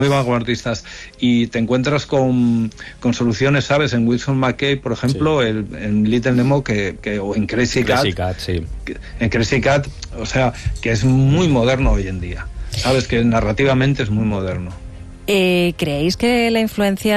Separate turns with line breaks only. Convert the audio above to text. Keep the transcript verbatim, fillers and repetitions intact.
muy vanguardistas, y te encuentras con, con soluciones, ¿sabes? En Wilson McKay, por ejemplo, sí. el, en Little Nemo, que, que, o en Crazy,
Crazy
Cat,
Cat sí.
que, en Crazy Cat, o sea, que es muy moderno hoy en día, ¿sabes? Que narrativamente es muy moderno.
Eh, ¿Creéis que la influencia